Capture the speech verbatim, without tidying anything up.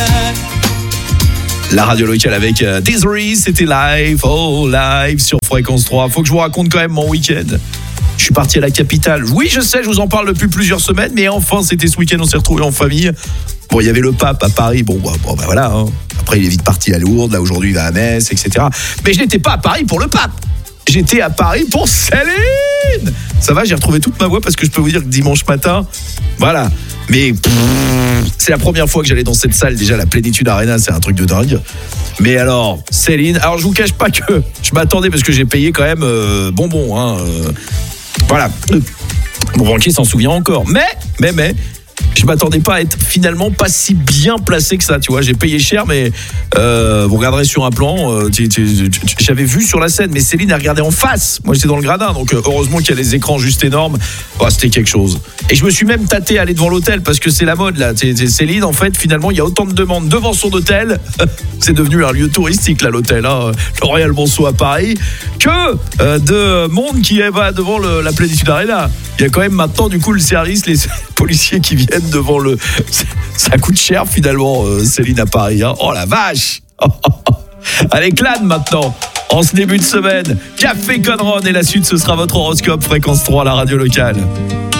La radio locale avec euh, Desiree, c'était live, oh live sur Fréquence trois. Faut que je vous raconte quand même mon week-end. Je suis parti à la capitale. Oui, je sais, je vous en parle depuis plusieurs semaines, mais enfin, c'était ce week-end, on s'est retrouvés en famille. Bon, il y avait le pape à Paris, bon, bah, bon, bah voilà. Hein. Après, il est vite parti à Lourdes, là aujourd'hui, il va à Metz, et cetera. Mais je n'étais pas à Paris pour le pape. J'étais à Paris pour Céline. Ça va, j'ai retrouvé toute ma voix parce que je peux vous dire que dimanche matin, voilà. Mais pff, c'est la première fois que j'allais dans cette salle. Déjà, la Plénitude Arena, c'est un truc de dingue. Mais alors, Céline, alors je vous cache pas que je m'attendais parce que j'ai payé quand même euh, bonbon. Hein, euh, voilà. Mon banquier s'en souvient encore. Mais, mais, mais, je m'attendais pas à être finalement pas si bien placé que ça, tu vois. J'ai payé cher, mais euh, vous regarderez sur un plan. Euh, tu, tu, tu, j'avais vu sur la scène, mais Céline a regardé en face. Moi, j'étais dans le gradin, donc euh, heureusement qu'il y a des écrans juste énormes. Oh, c'était quelque chose. Et je me suis même tâté à aller devant l'hôtel parce que c'est la mode là. C'est, c'est Céline, en fait, finalement, il y a autant de demandes devant son hôtel. C'est devenu un lieu touristique là, l'hôtel, hein, le Royal Monceau à Paris, que euh, de monde qui va devant le, la Plénitude Arena. Il y a quand même maintenant du coup le service, les policiers qui viennent devant le... Ça coûte cher finalement, euh, Céline à Paris. Hein. Oh la vache. Allez, Clan maintenant, en ce début de semaine. Café Conron et la suite, ce sera votre horoscope Fréquence trois, la radio locale.